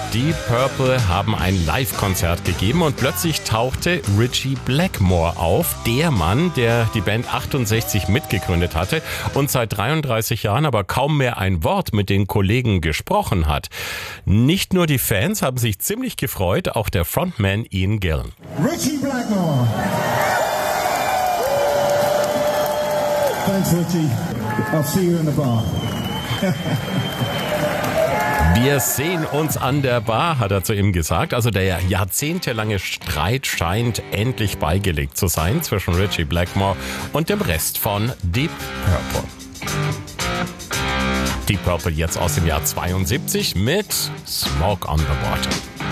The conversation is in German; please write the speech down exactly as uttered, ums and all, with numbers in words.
Deep Purple haben ein Live-Konzert gegeben und plötzlich tauchte Ritchie Blackmore auf, der Mann, der die Band achtundsechzig mitgegründet hatte und seit dreiunddreißig Jahren aber kaum mehr ein Wort mit den Kollegen gesprochen hat. Nicht nur die Fans haben sich ziemlich gefreut, auch der Frontman Ian Gillan. Ritchie Blackmore. Thanks, Ritchie. I'll see you in the bar. Wir sehen uns an der Bar, hat er zu ihm gesagt. Also der jahrzehntelange Streit scheint endlich beigelegt zu sein zwischen Ritchie Blackmore und dem Rest von Deep Purple. Deep Purple jetzt aus dem Jahr zweiundsiebzig mit Smoke on the Water.